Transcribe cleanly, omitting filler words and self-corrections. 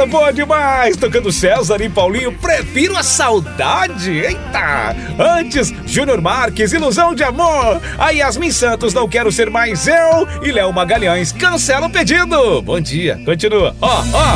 moçada boa demais, tocando César e Paulinho, prefiro a saudade. Eita! Antes, Júnior Marques, Ilusão de Amor. A Yasmin Santos, Não Quero Ser Mais Eu. E Léo Magalhães, cancela o pedido. Bom dia, continua. Ó.